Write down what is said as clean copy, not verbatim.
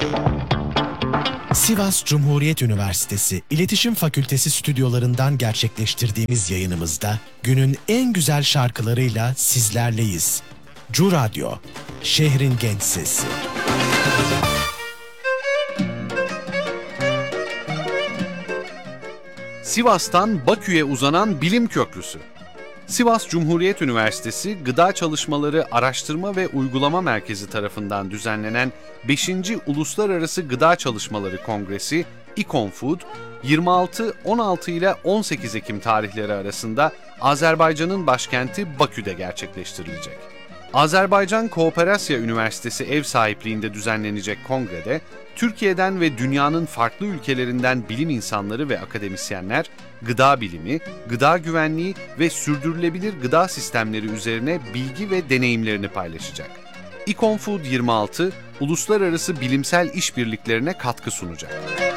Sivas Cumhuriyet Üniversitesi İletişim Fakültesi stüdyolarından gerçekleştirdiğimiz yayınımızda günün en güzel şarkılarıyla sizlerleyiz. Cu Radyo, şehrin genç sesi. Sivas'tan Bakü'ye uzanan bilim köprüsü. Sivas Cumhuriyet Üniversitesi Gıda Çalışmaları Araştırma ve Uygulama Merkezi tarafından düzenlenen 5. Uluslararası Gıda Çalışmaları Kongresi İKONFOOD, 26-16 ile 18 Ekim tarihleri arasında Azerbaycan'ın başkenti Bakü'de gerçekleştirilecek. Azerbaycan Kooperasya Üniversitesi ev sahipliğinde düzenlenecek kongrede, Türkiye'den ve dünyanın farklı ülkelerinden bilim insanları ve akademisyenler, gıda bilimi, gıda güvenliği ve sürdürülebilir gıda sistemleri üzerine bilgi ve deneyimlerini paylaşacak. İKONFOOD 26, uluslararası bilimsel işbirliklerine katkı sunacak.